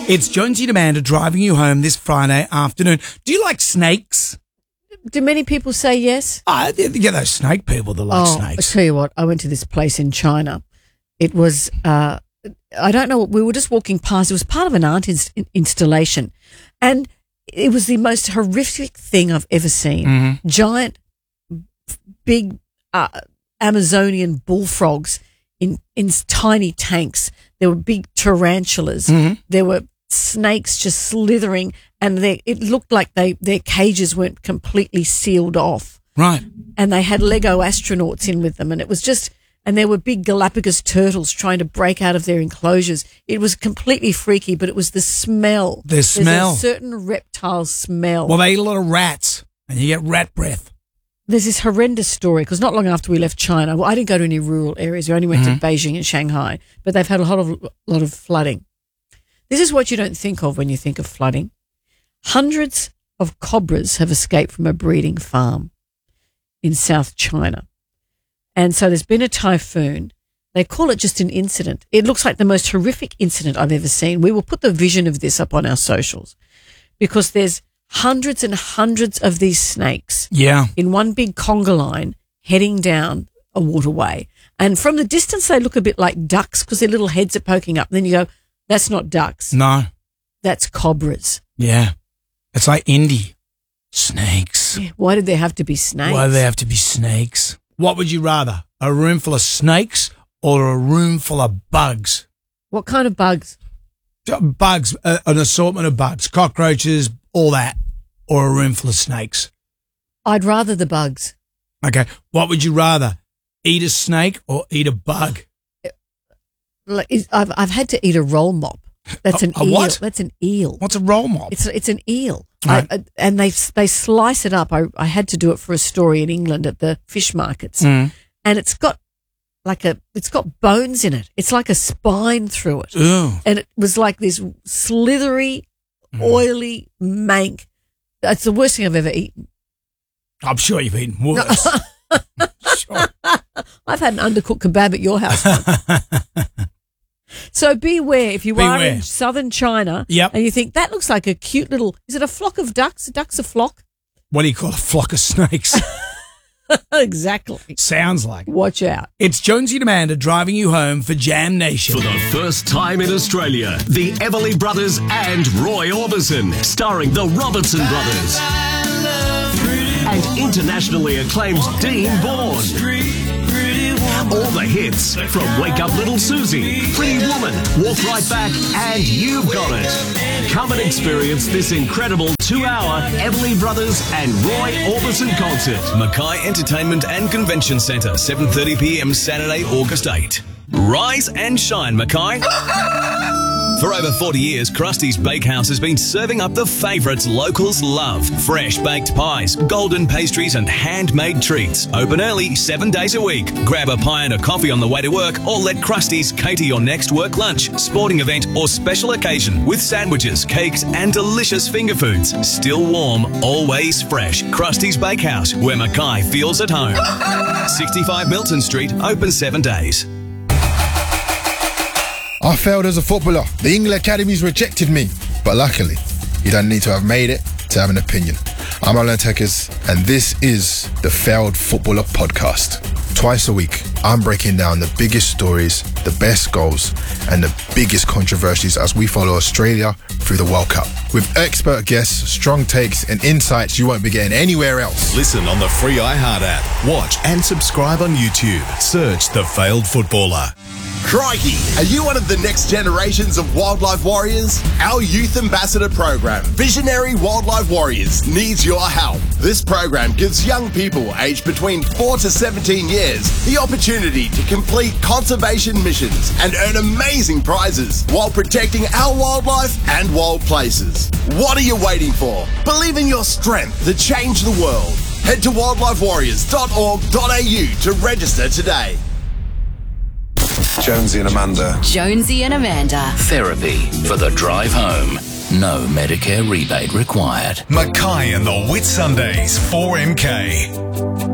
It's Jonesy and Amanda driving you home this Friday afternoon. Do you like snakes? Do many people say yes? Yeah, those snake people that like snakes. I tell you what, I went to this place in China. It was, I don't know, we were just walking past. It was part of an art installation. And it was the most horrific thing I've ever seen. Mm-hmm. Giant, big Amazonian bullfrogs in tiny tanks. There were big tarantulas. Mm-hmm. There were snakes just slithering, and it looked like their cages weren't completely sealed off. Right. And they had Lego astronauts in with them, and it was just, and there were big Galapagos turtles trying to break out of their enclosures. It was completely freaky, but it was the smell. There's a certain reptile smell. Well, they eat a lot of rats, and you get rat breath. There's this horrendous story, because not long after we left China, well, I didn't go to any rural areas. We only went to Beijing and Shanghai, but they've had a lot of flooding. This is what you don't think of when you think of flooding. Hundreds of cobras have escaped from a breeding farm in South China. And so there's been a typhoon. They call it just an incident. It looks like the most horrific incident I've ever seen. We will put the vision of this up on our socials, because there's hundreds and hundreds of these snakes in one big conga line heading down a waterway. And from the distance, they look a bit like ducks because their little heads are poking up. And then you go, that's not ducks. No. That's cobras. Yeah. It's like indie. Snakes. Yeah. Why did there have to be snakes? Why do they have to be snakes? What would you rather? A room full of snakes or a room full of bugs? What kind of bugs? Bugs, an assortment of bugs, cockroaches, all that, or a room full of snakes? I'd rather the bugs. Okay. What would you rather? Eat a snake or eat a bug? I've had to eat a roll mop. That's an eel. What? That's an eel. What's a roll mop? It's an eel. Right. And they slice it up. I had to do it for a story in England at the fish markets. Mm. And it's got bones in it. It's like a spine through it. Ooh. And it was like this slithery, oily mank. That's the worst thing I've ever eaten. I'm sure you've eaten worse. Sure. I've had an undercooked kebab at your house once. So beware if you are in southern China and you think that looks like a cute little, is it a flock of ducks? A duck's a flock? What do you call a flock of snakes? Exactly. Sounds like it. Watch out. It's Jonesy and Amanda driving you home for Jam Nation. For the first time in Australia, the Everly Brothers and Roy Orbison, starring the Robertson Brothers. And internationally acclaimed Dean Bourne. All the hits from Wake Up Little Susie, Pretty Woman, Walk Right Back, and You've Got It. Come and experience this incredible 2-hour Everly Brothers and Roy Orbison concert. Mackay Entertainment and Convention Centre, 7:30 p.m. Saturday, August 8. Rise and shine, Mackay. For over 40 years, Krusty's Bakehouse has been serving up the favourites locals love. Fresh baked pies, golden pastries and handmade treats. Open early 7 days a week. Grab a pie and a coffee on the way to work, or let Krusty's cater your next work lunch, sporting event or special occasion with sandwiches, cakes and delicious finger foods. Still warm, always fresh. Krusty's Bakehouse, where Mackay feels at home. 65 Milton Street, open 7 days. I failed as a footballer. The England Academies rejected me. But luckily, you don't need to have made it to have an opinion. I'm Alan Tekers, and this is the Failed Footballer Podcast. Twice a week, I'm breaking down the biggest stories, the best goals, and the biggest controversies as we follow Australia through the World Cup. With expert guests, strong takes, and insights you won't be getting anywhere else. Listen on the free iHeart app. Watch and subscribe on YouTube. Search The Failed Footballer. Crikey, are you one of the next generations of wildlife warriors? Our youth ambassador program, Visionary Wildlife Warriors, needs your help. This program gives young people aged between 4 to 17 years the opportunity to complete conservation missions and earn amazing prizes while protecting our wildlife and wild places. What are you waiting for? Believe in your strength to change the world. Head to wildlifewarriors.org.au to register today. Jonesy and Amanda. Jonesy and Amanda. Therapy for the drive home. No Medicare rebate required. Mackay and the Whit Sundays, 4MK.